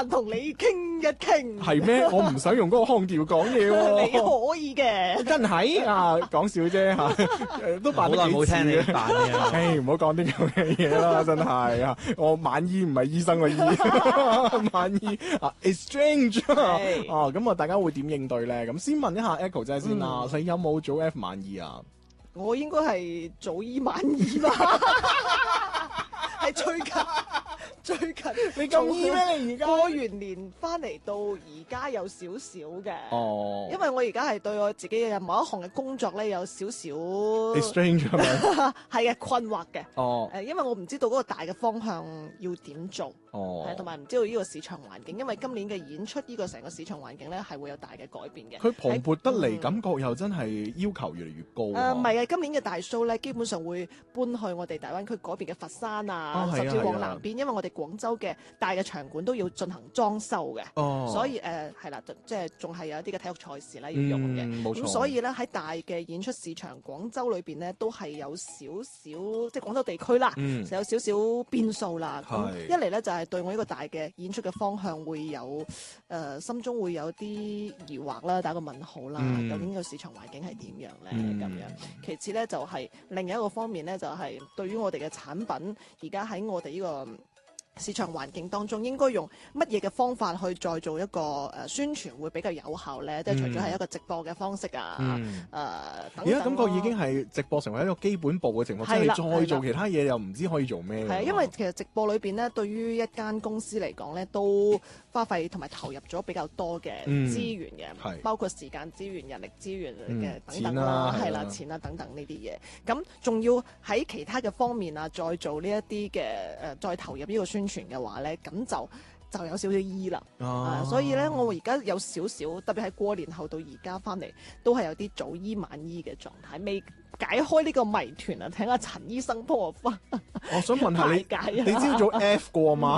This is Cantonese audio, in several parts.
閒同你傾一傾。 係咩？我唔想用嗰個腔調講嘢喎。 你可以嘅。 真係啊，講笑啫嚇，都扮得好耐冇幾似聽你嘅。 扮嘢啦。 唉，唔好講啲咁嘅嘢啦，真係啊！我晚醫唔係醫生嘅醫，晚醫啊 exchange 係哦，咁啊，大家會點應對咧？咁先問一下 Echo 姐先啦，你有冇早 F 晚醫啊？ 我應該係早醫晚醫吧，係最近你咁醫咩？你而家過完年翻嚟到而家有少少嘅， 哦， 因為我而家係對我自己嘅某一項嘅工作咧有少少 exchange 係咪？ 係嘅困惑嘅。 哦因為我唔知道嗰個大嘅方向要點做， 哦， 同埋唔知道呢個市場環境，因為今年嘅演出呢個成個市場環境咧係會有大嘅改變嘅。 佢蓬勃得嚟，感覺又真係要求越嚟越高。 唔係嘅，今年嘅大 show 咧，基本上會搬去我哋大灣區嗰邊嘅佛山啊， 係啊甚至往係啊南邊，因為我哋廣州嘅大嘅場館都要進行裝修嘅， 哦所以係啦，即係仲係有一啲嘅體育賽事啦要用嘅。 冇錯。 咁所以咧喺大嘅演出市場，廣州裏邊咧都係有少少，即係廣州地區啦，就有少少變數啦。咁係一嚟咧就係對我呢個大嘅演出嘅方向會有心中會有啲疑惑啦，打個問號啦。究竟個市場環境係點樣咧？咁樣。其次咧就係另一個方面咧，就係對於我哋嘅產品，而家喺我哋呢個市場環境當中，應該用乜嘢嘅方法去再做一個宣傳會比較有效咧？即係除咗係一個直播嘅方式啊，等等。 而家感覺已經係直播成為一個基本步嘅情況，即係你再做其他嘢又唔知可以做咩。 係啊，因為其實直播裏邊咧，對於一間公司嚟講咧，都花費同埋投入咗比較多嘅資源嘅，包括時間資源、人力資源嘅等等啦，係啦，錢啊等等呢啲嘢。咁仲要喺其他嘅方面啊，再做呢一啲嘅再投入呢個宣傳嘅話咧，咁就有少少醫啦。所以咧，我而家有少少，特別係過年後到而家翻嚟，都係有啲早醫晚醫嘅狀態，未解開呢個謎團啊！請阿陳醫生幫我分。 我想問下你， 解你朝早 F 過嗎？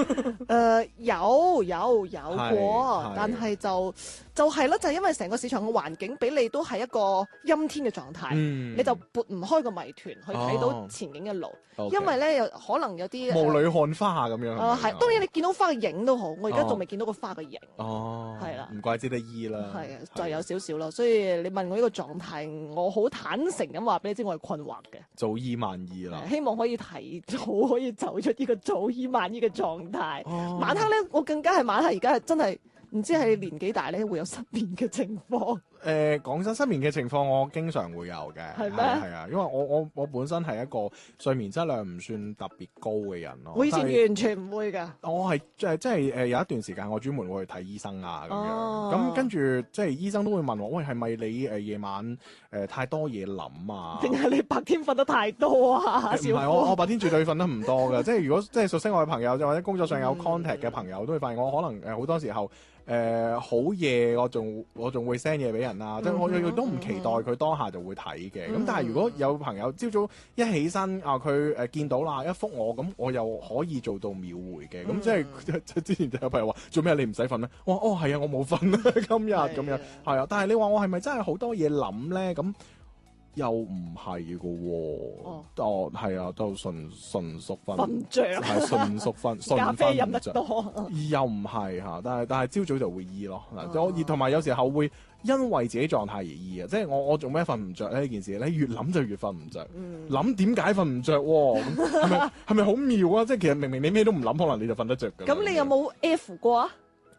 有過，但係就係咯，就係因為成個市場嘅環境俾你都係一個陰天嘅狀態，你就撥唔開個謎團去睇到前景嘅路，因為咧有可能有啲霧裏看花咁樣。 係當然你見到花嘅影都好，我而家仲未見到個花嘅影。係啦， 唔怪之得醫啦。 係啊，就有少少咯，所以你問我呢個狀態，我好坦誠咁話俾你知，我係困惑嘅。 早醫晚醫啦， 希望可以提早可以走出呢個早醫晚醫嘅狀態。晚黑咧，我更加係晚黑，而家係真係唔知係年紀大咧會有失眠嘅情況。 講真，失眠嘅情況我經常會有嘅， 係咩？ 係啊，因為我本身係一個睡眠質量唔算特別高嘅人咯。 我以前完全唔會㗎。 我係即係有一段時間我專門會去睇醫生啊咁樣，咁跟住即係醫生都會問我，喂，係咪你夜晚太多嘢諗啊？ 定係你白天瞓得太多啊？ 唔係我白天絕對瞓得唔多㗎，即係如果即係熟悉我嘅朋友，或者工作上有 contact 嘅朋友，都會發現我可能好多時候好夜我仲會 send 嘢俾人啊，即係我亦都唔期待佢當下就會睇嘅。咁但係如果有朋友朝早一起身啊，佢見到啦，一覆我，咁我又可以做到秒回嘅。咁即係之前就有朋友話做咩你唔使瞓咩？我話係啊，我冇瞓啊，今日咁樣係啊。但係你話我係咪真係好多嘢諗咧？咁又唔係噶喎，係啊，都純屬瞓着， 係純屬瞓， 咖啡飲得多， 又唔係嚇，但係朝早就會醫咯。嗱，同埋有時候會因為自己狀態而醫啊，即係我做咩瞓唔着呢件事咧？越諗就越瞓唔着，諗點解瞓唔着喎？咁係咪好妙啊？即係其實明明你咩都唔諗，可能你就瞓得着㗎。 咁你有冇 F 過啊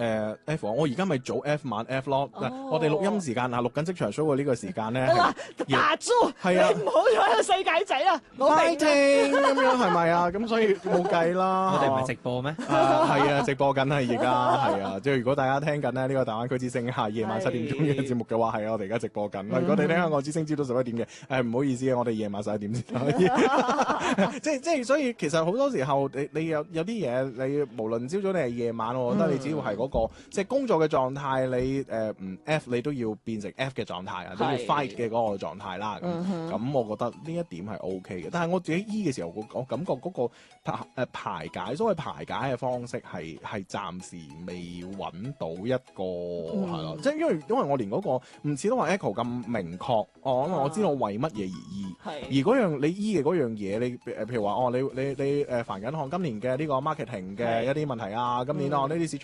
？F 我而家咪早 F 晚 F 咯。我哋錄音時間啊，錄緊職場 show 嘅呢個時間咧， 打住， 係啊， 你唔好再喺度世界仔啦，我明咁樣係咪啊？咁所以冇計啦。 我哋唔係直播咩？ 係啊，直播緊啊，而家係啊。即係如果大家聽緊咧呢個大灣區之聲下夜晚7點鐘嘅節目嘅話，係啊，我哋而家直播緊。如果你聽香港之聲朝早11點嘅，唔好意思啊，我哋夜晚11點先可以。即係所以其實好多時候你有啲嘢，你無論朝早定係夜晚，我覺得你只要係嗰個即係工作嘅狀態，你唔 F 你都要變成 F 嘅狀態啊，都要 fight 嘅嗰個狀態啦。咁我覺得呢一點係 OK 嘅。但係我自己醫嘅時候，我感覺嗰個排解，所謂排解嘅方式係暫時未揾到一個係咯。即係因為我連嗰個唔似得話 Echo 咁明確，因為我知道為乜嘢而醫。而嗰樣你醫嘅嗰樣嘢，你譬如話你煩緊看今年嘅呢個 marketing 嘅一啲問題啊，今年呢啲市場